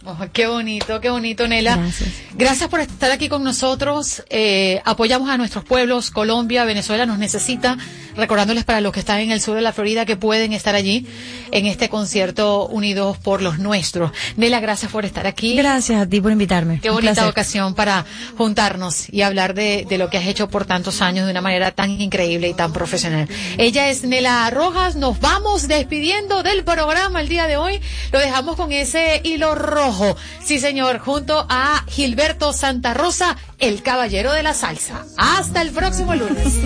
Oh, qué bonito, Nela. Gracias por estar aquí con nosotros. Apoyamos a nuestros pueblos. Colombia, Venezuela nos necesita. Recordándoles para los que están en el sur de la Florida que pueden estar allí en este concierto Unidos por los Nuestros. Nela, gracias por estar aquí. Gracias a ti por invitarme. Qué bonita ocasión para juntarnos y hablar de lo que has hecho por tantos años de una manera tan increíble y tan profesional. Ella es Nela Rojas. Nos vamos despidiendo del programa el día de hoy. Lo dejamos con ese hilo rojo. Sí, señor, junto a Gilberto Santa Rosa, el caballero de la salsa. Hasta el próximo lunes.